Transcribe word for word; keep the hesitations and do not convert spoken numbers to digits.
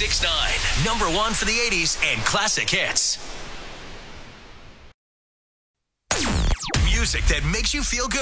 ninety-six point nine, number one for the eighties and classic hits. Music that makes you feel good.